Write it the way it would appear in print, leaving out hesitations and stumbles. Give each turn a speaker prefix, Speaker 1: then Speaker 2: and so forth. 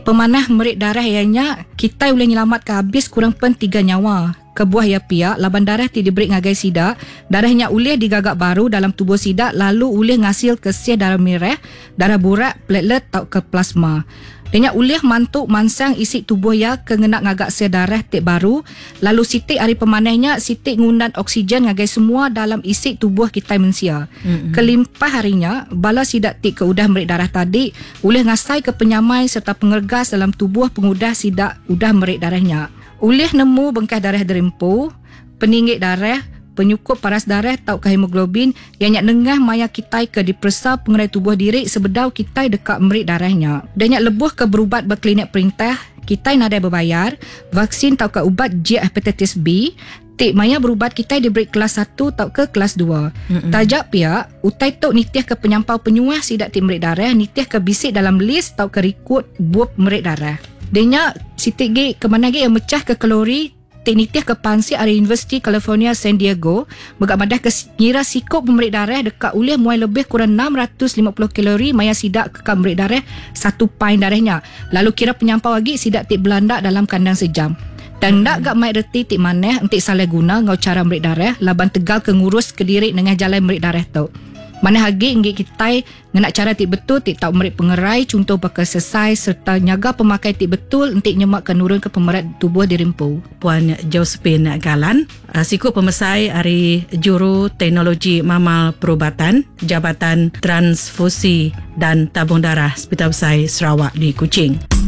Speaker 1: pemanah merik darah ianya kita boleh nyelamatkan habis kurang pun 3 nyawa. Kebuah ya pihak laban darah ti diberi ngagai sidak, darahnya ulih digagak baru dalam tubuh sidak lalu ulih ngasil ke sel darah merah, darah burak, platelet atau ke plasma. Denya ulih mantuk mansang isi tubuh ya kengenak ngagak sel darah tik baru, lalu sitik hari pemanahnya sitik ngundan oksigen ngagai semua dalam isi tubuh kita manusia. Kelimpah harinya bala sidak tik ke udah merik darah tadi, ulih ngasai ke penyamai serta pengergas dalam tubuh pengudah sidak udah merik darahnya. Ulih nemu bengkah darah derempu, peninggi darah, penyukup paras darah atau hemoglobin yang nyak nengah maya kita ke dipersa pengerai tubuh diri sebedau kita dekat merik darahnya. Dan nyak lebuh ke berubat berklinik perintah, kita nada berbayar, vaksin atau ke ubat J hepatitis B, tik maya berubat kita diberi kelas 1 atau ke kelas 2. Tajak pihak, utai tok nitiah ke penyampau penyuah sidak tik merik darah, nitiah ke bisik dalam list atau ke rekod buat merik darah. Denya sitik ge ke mana ge yang mecah ke kalori teknitiah ke pansi dari University California San Diego begak madah ke ngira sikup memerik darah dekat ulih muai lebih kurang 650 kalori maya sidak ke memerik darah 1 pint darahnya. Lalu kira penyampau lagi sidak tik belandak dalam kandang sejam. Dan ndak gak mai reti tik maneh entik salah guna ngau cara memerik darah laban tegal ke ngurus ke diri dengan jalan memerik darah tu. Mana hagi inggit kita ngenak cara tik betul tik tak merik pengerai contoh pakai selesai serta nyaga pemakai tik betul untuk nyemak ke nurun ke pemerat tubuh dirempu.
Speaker 2: Puan Josephine Galan, siku pemesai hari Juru Teknologi Mamal Perubatan Jabatan Transfusi dan Tabung Darah Hospital Besar Sarawak di Kuching.